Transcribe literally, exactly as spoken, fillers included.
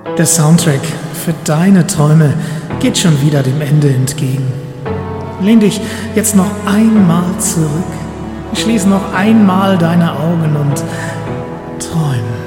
Der Soundtrack für deine Träume geht schon wieder dem Ende entgegen. Lehn dich jetzt noch einmal zurück, schließ noch einmal deine Augen und träum.